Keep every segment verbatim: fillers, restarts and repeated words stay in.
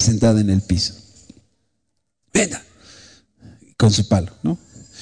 sentada en el piso. Venga, con su palo, ¿no?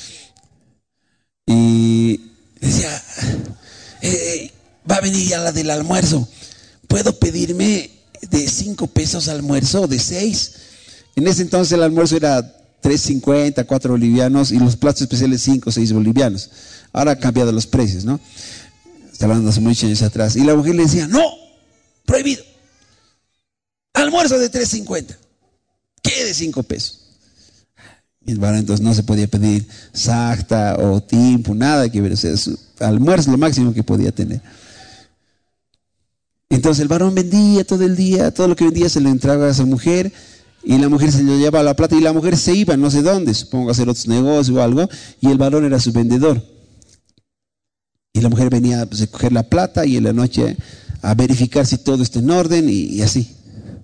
Y decía, eh, va a venir ya la del almuerzo. ¿Puedo pedirme de cinco pesos almuerzo, de seis? En ese entonces el almuerzo era tres cincuenta, cuatro bolivianos y los platos especiales cinco, seis bolivianos. Ahora han cambiado los precios, ¿no? Está hablando hace muchos años atrás. Y la mujer le decía, no, prohibido. Almuerzo de tres cincuenta. ¿Qué de cinco pesos? Y bueno, entonces no se podía pedir sacta o timpu, nada que ver. O sea, su almuerzo lo máximo que podía tener. Entonces el varón vendía todo el día, todo lo que vendía se le entregaba a su mujer y la mujer se le llevaba la plata y la mujer se iba, no sé dónde, supongo a hacer otros negocios o algo, y el varón era su vendedor. Y la mujer venía a recoger la plata y en la noche a verificar si todo está en orden y, y así.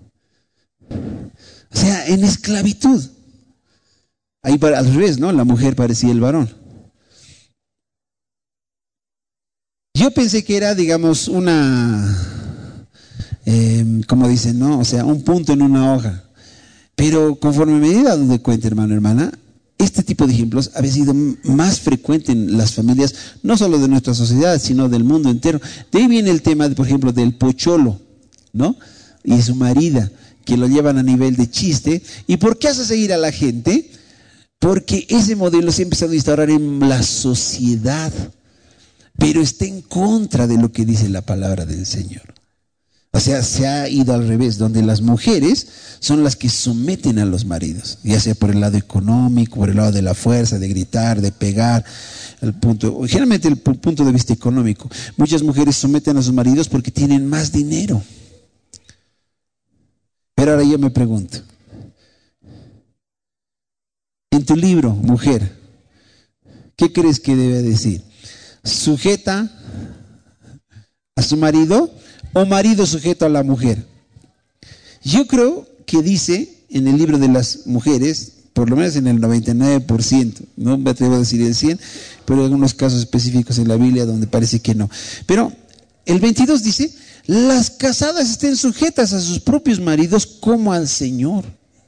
O sea, en esclavitud. Ahí al revés, ¿no? La mujer parecía el varón. Yo pensé que era, digamos, una, eh, como dicen, ¿no? O sea, un punto en una hoja. Pero conforme me he dado cuenta, hermano, hermana, este tipo de ejemplos había sido más frecuente en las familias, no solo de nuestra sociedad, sino del mundo entero. De ahí viene el tema, de, por ejemplo, del pocholo, ¿no? Y su marida, que lo llevan a nivel de chiste. ¿Y por qué hace seguir a la gente? Porque ese modelo se ha empezado a instaurar en la sociedad, pero está en contra de lo que dice la palabra del Señor. O sea, se ha ido al revés, donde las mujeres son las que someten a los maridos, ya sea por el lado económico, por el lado de la fuerza, de gritar, de pegar, el punto, generalmente el punto de vista económico. Muchas mujeres someten a sus maridos porque tienen más dinero. Pero ahora yo me pregunto, en tu libro, mujer, ¿qué crees que debe decir? ¿Sujeta a su marido o marido sujeto a la mujer? Yo creo que dice en el libro de las mujeres, por lo menos en el noventa y nueve por ciento, no me atrevo a decir el cien por ciento, pero hay algunos casos específicos en la Biblia donde parece que no. Pero el veintidós dice, las casadas estén sujetas a sus propios maridos como al Señor.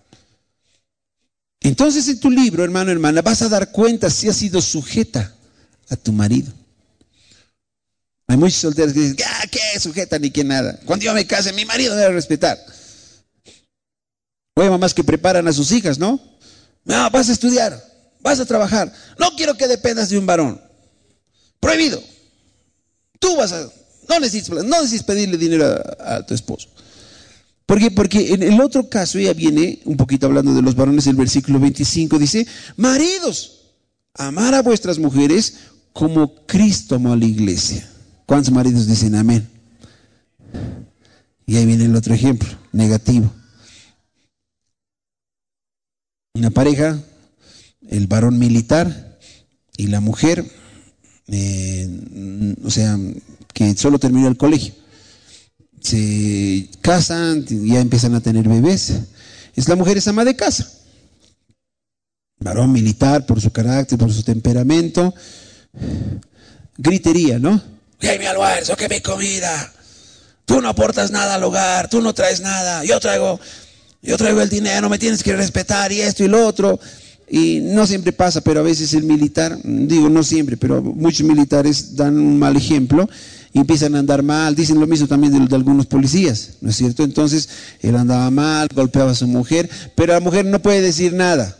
Entonces en tu libro, hermano, hermana, vas a dar cuenta si has sido sujeta a tu marido. Hay muchos solteros que dicen, ah, ¿qué sujeta ni qué nada? Cuando yo me case, mi marido debe respetar. O hay mamás que preparan a sus hijas, ¿no? No, vas a estudiar, vas a trabajar. No quiero que dependas de un varón. Prohibido. Tú vas a, no necesitas, no necesitas pedirle dinero a, a tu esposo. ¿Por qué? Porque en el otro caso ya viene, un poquito hablando de los varones, el versículo veinticinco dice, maridos, amar a vuestras mujeres como Cristo amó a la iglesia. ¿Cuántos maridos dicen amén? Y ahí viene el otro ejemplo, negativo. Una pareja, el varón militar y la mujer, eh, o sea, que solo terminó el colegio. Se casan, ya empiezan a tener bebés. Es la mujer es ama de casa. Varón militar por su carácter, por su temperamento. Gritería, ¿no? ¿Qué mi almuerzo? ¿Qué mi comida? Tú no aportas nada al hogar, tú no traes nada. Yo traigo, yo traigo el dinero, me tienes que respetar y esto y lo otro. Y no siempre pasa, pero a veces el militar, digo no siempre, pero muchos militares dan un mal ejemplo y empiezan a andar mal. Dicen lo mismo también de, de algunos policías, ¿no es cierto? Entonces él andaba mal, golpeaba a su mujer, pero la mujer no puede decir nada.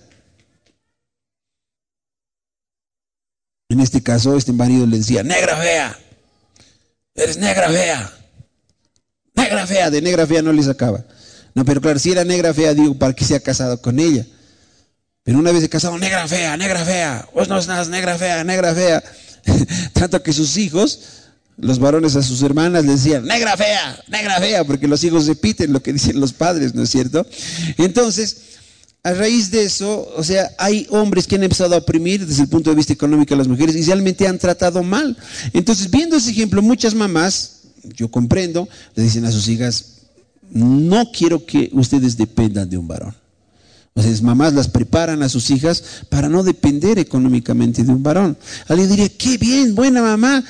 En este caso, este marido le decía, negra fea, eres negra fea, negra fea, de negra fea no le sacaba. No, pero claro, si era negra fea, digo, ¿para qué se ha casado con ella? Pero una vez se casado, negra fea, negra fea, vos no es nada, negra fea, negra fea. Tanto que sus hijos, los varones a sus hermanas les decían, negra fea, negra fea, porque los hijos repiten lo que dicen los padres, ¿no es cierto? Entonces, a raíz de eso, o sea, hay hombres que han empezado a oprimir desde el punto de vista económico a las mujeres y realmente han tratado mal. Entonces, viendo ese ejemplo, muchas mamás, yo comprendo, le dicen a sus hijas, no quiero que ustedes dependan de un varón. O sea, las mamás las preparan a sus hijas para no depender económicamente de un varón. Alguien diría, qué bien, buena mamá.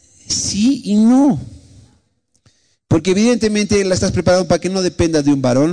Sí y no. Porque evidentemente la estás preparando para que no dependa de un varón.